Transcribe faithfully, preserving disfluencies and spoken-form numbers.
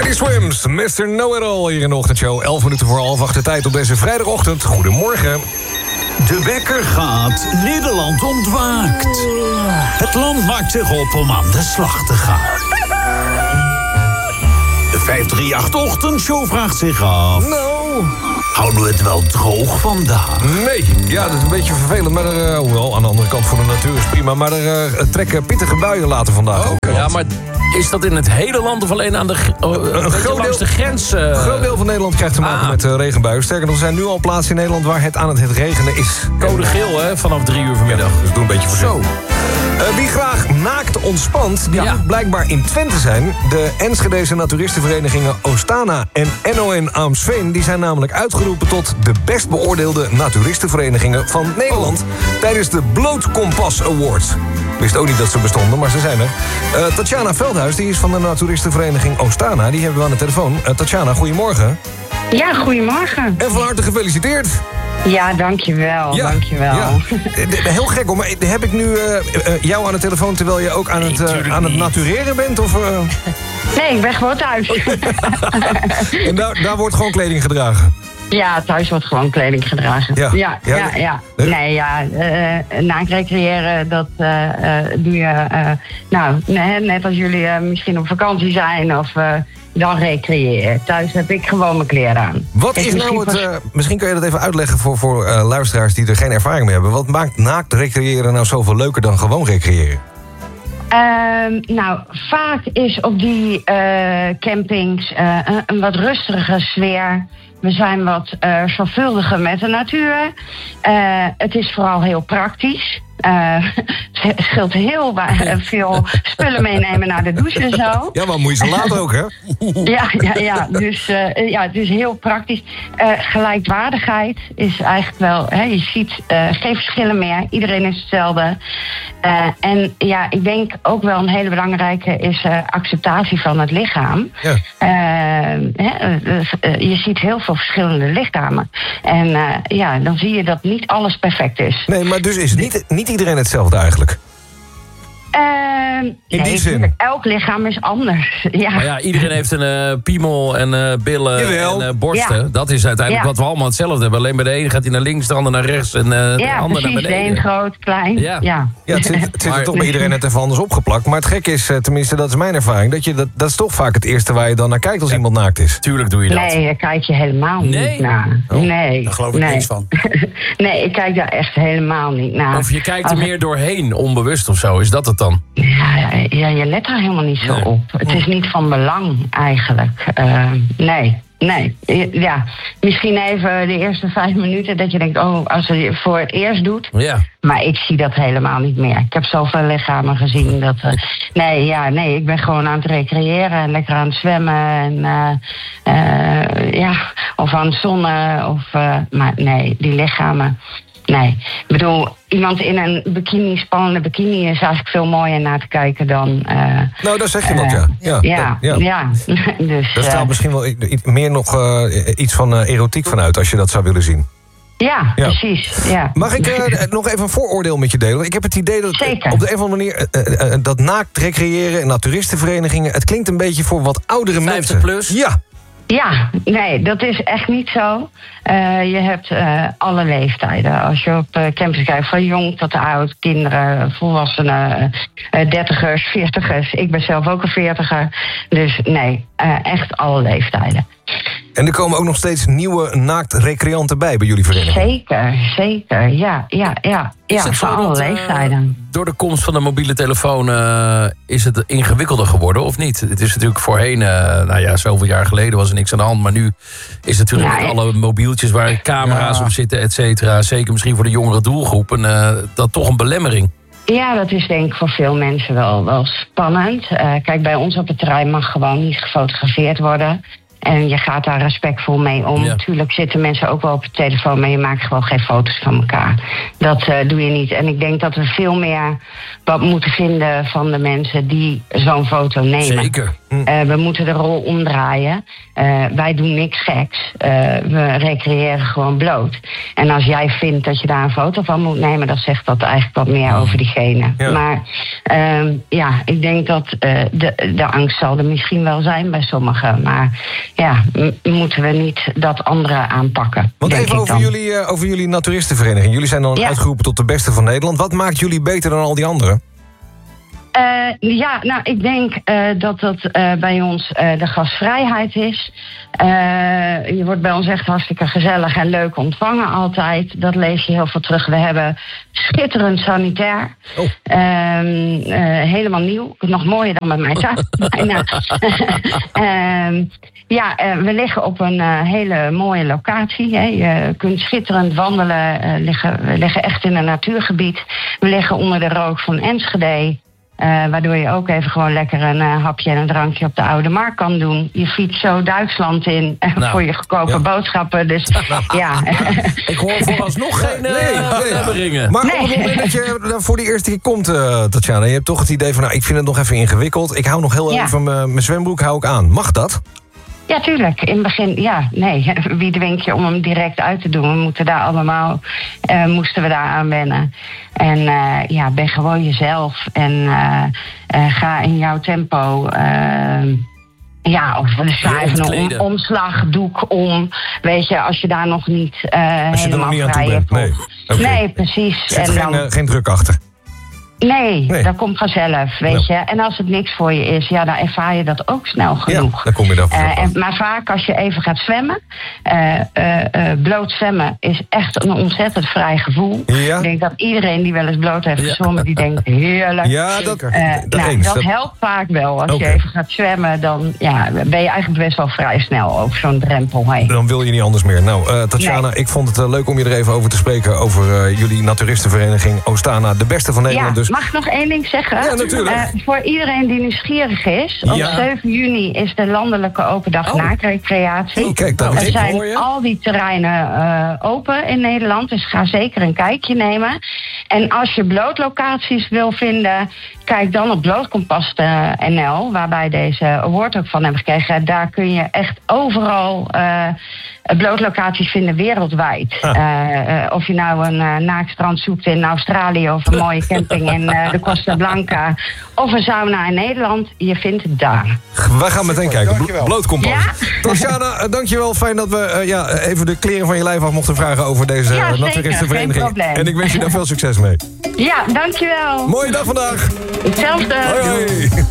Teddy Swims, mister Know-It-All hier in de ochtendshow. elf minuten voor half acht de tijd op deze vrijdagochtend. Goedemorgen. De wekker gaat, Nederland ontwaakt. Het land maakt zich op om aan de slag te gaan. De vijf drie acht ochtendshow vraagt zich af... Nou... houden we het wel droog vandaag? Nee, ja, dat is een beetje vervelend. Maar er, uh, hoewel, aan de andere kant voor de natuur is prima. Maar er uh, trekken pittige buien later vandaag oh, ook. Ja, maar is dat in het hele land of alleen aan de, uh, een groot langs deel, de grens? Uh... Een groot deel van Nederland krijgt te maken ah. met uh, regenbuien. Sterker nog, er zijn nu al plaatsen in Nederland waar het aan het, het regenen is. Code geel, hè, vanaf drie uur vanmiddag. Ja, dus doe een beetje voorzichtig. Uh, wie graag naakt ontspant, die ja. moet blijkbaar in Twente zijn. De Enschedese naturistenverenigingen Ostana en N O N Aamsveen... die zijn namelijk uitgeroepen tot de best beoordeelde naturistenverenigingen van Nederland... Oh. tijdens de Blootkompas Awards. Ik wist ook niet dat ze bestonden, maar ze zijn er. Uh, Tatjana Veldhuis, die is van de naturistenvereniging Ostana. Die hebben we aan de telefoon. Uh, Tatjana, goedemorgen. Ja, goedemorgen. En van harte gefeliciteerd. Ja, dankjewel, ja, dankjewel. Ja. Heel gek hoor, maar heb ik nu uh, uh, jou aan de telefoon... terwijl je ook aan het, uh, aan het natureren bent? Of, uh... Nee, ik ben gewoon thuis. En daar, daar wordt gewoon kleding gedragen? Ja, thuis wordt gewoon kleding gedragen. Ja, ja, ja. ja, ja. Nee, ja, uh, naakt recreëren, dat uh, uh, doe je... Uh, nou, nee, net als jullie uh, misschien op vakantie zijn of... Uh, dan recreëren. Thuis heb ik gewoon mijn kleren aan. Wat is nou het... Uh, misschien kun je dat even uitleggen voor, voor uh, luisteraars die er geen ervaring mee hebben. Wat maakt naakt recreëren nou zoveel leuker dan gewoon recreëren? Uh, nou, vaak is op die uh, campings uh, een, een wat rustige sfeer. We zijn wat uh, zorgvuldiger met de natuur. Uh, het is vooral heel praktisch. Uh, het scheelt heel uh, veel spullen meenemen naar de douche en zo. Ja, maar moet je ze laten ook, hè? Ja, ja, ja. Dus uh, ja, het is heel praktisch. Uh, gelijkwaardigheid is eigenlijk wel... Hè, je ziet uh, geen verschillen meer. Iedereen is hetzelfde. Uh, en ja, ik denk ook wel een hele belangrijke is uh, acceptatie van het lichaam. Ja. Uh, hè, dus, uh, je ziet heel veel verschillende lichamen. En uh, ja, dan zie je dat niet alles perfect is. Nee, maar dus is niet, niet iedereen hetzelfde eigenlijk? Uh, In nee, die zin? Elk lichaam is anders. Ja. Maar ja, iedereen heeft een uh, piemel en uh, billen Jawel. en uh, borsten. Ja. Dat is uiteindelijk ja. wat we allemaal hetzelfde hebben. Alleen bij de ene gaat hij naar links, de ander naar rechts en uh, ja, de ander precies, naar beneden. Ja, de een groot, klein. Ja, ja. ja het zit, het zit er toch bij iedereen net even anders opgeplakt. Maar het gekke is, tenminste dat is mijn ervaring... dat, je, dat, dat is toch vaak het eerste waar je dan naar kijkt als ja. iemand naakt is. Tuurlijk doe je dat. Nee, daar kijk je helemaal nee? niet naar. Oh. Nee, daar geloof ik nee. niks van. Nee, ik kijk daar echt helemaal niet naar. Of je kijkt er als meer ik... doorheen, onbewust of zo. Is dat het dan? Ja, ja, je let er helemaal niet zo nee. op. Het is niet van belang eigenlijk. Uh, nee, nee. Ja, misschien even de eerste vijf minuten dat je denkt... oh, als je het voor het eerst doet. Ja. Maar ik zie dat helemaal niet meer. Ik heb zoveel lichamen gezien dat... Uh, nee, ja, nee, ik ben gewoon aan het recreëren en lekker aan het zwemmen. En, uh, uh, ja, of aan het zonnen. Of, uh, maar nee, die lichamen... Nee, ik bedoel, iemand in een bikini, spannende bikini... is eigenlijk veel mooier naar te kijken dan... Uh, nou, dat zeg je uh, wat, ja. Ja, ja, ja. ja. Dus, daar straalt uh, misschien wel meer nog uh, iets van uh, erotiek vanuit... als je dat zou willen zien. Ja, ja. precies. Ja. Mag ik uh, nog even een vooroordeel met je delen? Ik heb het idee dat Zeker. op de een of andere manier... Uh, uh, dat naakt recreëren en naturistenverenigingen... het klinkt een beetje voor wat oudere vijftig mensen. plus? Ja. Ja, nee, dat is echt niet zo. Uh, je hebt uh, alle leeftijden. Als je op uh, campus kijkt, van jong tot oud, kinderen, volwassenen, uh, dertigers, veertigers. Ik ben zelf ook een veertiger. Dus nee, uh, echt alle leeftijden. En er komen ook nog steeds nieuwe naakt-recreanten bij bij jullie vereniging? Zeker, zeker, ja, ja, ja. Is ja, het voor zo alle dat, leeftijden. Uh, door de komst van de mobiele telefoon uh, is het ingewikkelder geworden, of niet? Het is natuurlijk voorheen, uh, nou ja, zoveel jaar geleden was er niks aan de hand. Maar nu is het natuurlijk ja, met alle mobieltjes waar camera's ja. op zitten, et cetera. Zeker misschien voor de jongere doelgroep. En, uh, dat toch een belemmering. Ja, dat is denk ik voor veel mensen wel, wel spannend. Uh, kijk, bij ons op het terrein mag gewoon niet gefotografeerd worden. En je gaat daar respectvol mee om. Ja. Natuurlijk zitten mensen ook wel op de telefoon... maar je maakt gewoon geen foto's van elkaar. Dat uh, doe je niet. En ik denk dat we veel meer wat moeten vinden van de mensen... die zo'n foto nemen. Zeker. Uh, we moeten de rol omdraaien. Uh, wij doen niks geks. Uh, we recreëren gewoon bloot. En als jij vindt dat je daar een foto van moet nemen, dan zegt dat eigenlijk wat meer over diegene. Ja. Maar uh, ja, ik denk dat uh, de, de angst zal er misschien wel zijn bij sommigen. Maar ja, m- moeten we niet dat anderen aanpakken. Want even over jullie, uh, over jullie naturistenvereniging. Jullie zijn dan ja. uitgeroepen tot de beste van Nederland. Wat maakt jullie beter dan al die anderen? Uh, ja, nou, ik denk uh, dat dat uh, bij ons uh, de gastvrijheid is. Uh, je wordt bij ons echt hartstikke gezellig en leuk ontvangen altijd. Dat lees je heel veel terug. We hebben schitterend sanitair. Oh. Uh, uh, helemaal nieuw. Nog mooier dan bij mij thuis. Bijna. uh, Ja, uh, we liggen op een uh, hele mooie locatie. Hè. Je kunt schitterend wandelen. Uh, liggen, we liggen echt in een natuurgebied. We liggen onder de rook van Enschede. Uh, waardoor je ook even gewoon lekker een uh, hapje en een drankje op de Oude Markt kan doen. Je fietst zo Duitsland in uh, nou, voor je goedkope ja. boodschappen. Dus ja. Ik hoor vooralsnog geen uh, nee, nee. beringen. Maar nee. op het moment dat je voor de eerste keer komt, uh, Tatjana, je hebt toch het idee van, nou, ik vind het nog even ingewikkeld. Ik hou nog heel ja. even mijn zwembroek hou ik aan. Mag dat? Ja, tuurlijk. In het begin, ja, nee. Wie dwingt je om hem direct uit te doen? We moeten daar allemaal, uh, moesten we daar aan wennen. En uh, ja, ben gewoon jezelf. En uh, uh, ga in jouw tempo. Uh, ja, of sla even een om, omslagdoek om. Weet je, als je daar nog niet uh, als je helemaal er nog niet vrij aan toe bent. Nee. Okay. Nee, precies. Er zit en geen, dan, uh, geen druk achter. Nee, nee, dat komt vanzelf, weet ja. je. En als het niks voor je is, ja, dan ervaar je dat ook snel genoeg. Ja, dan kom je dan uh, en, Maar vaak als je even gaat zwemmen, uh, uh, uh, bloot zwemmen is echt een ontzettend vrij gevoel. Ja. Ik denk dat iedereen die wel eens bloot heeft gezwommen, die denkt heerlijk. Ja, dat, uh, dat, nou, dat helpt vaak wel. Als okay. je even gaat zwemmen, dan ja, ben je eigenlijk best wel vrij snel over zo'n drempel heen. Dan wil je niet anders meer. Nou, uh, Tatjana, nee. ik vond het uh, leuk om je er even over te spreken over uh, jullie naturistenvereniging Ostana, de beste van Nederland. Ja, dus mag ik nog één ding zeggen? Ja, natuurlijk. Uh, voor iedereen die nieuwsgierig is, ja. op zeven juni is de landelijke open dag oh. naakrecreatie. Oh, kijk, er zijn al die terreinen uh, open in Nederland, dus ga zeker een kijkje nemen. En als je blootlocaties wil vinden, kijk dan op blootkompas punt n l, waarbij deze award ook van hebben gekregen. Daar kun je echt overal uh, blootlocaties vinden wereldwijd. Ah. Uh, uh, of je nou een uh, naakstrand zoekt in Australië of een mooie camping in uh, de Costa Blanca of een sauna in Nederland, je vindt het daar. Wij gaan meteen kijken. Blo- blootkompas. Ja? Tatjana, uh, dankjewel. Fijn dat we uh, ja, even de kleren van je lijf af mochten vragen over deze ja, uh, naturistenvereniging. En ik wens je daar veel succes mee. Ja, dankjewel. Mooie dag vandaag. Hetzelfde. Hoi, hoi.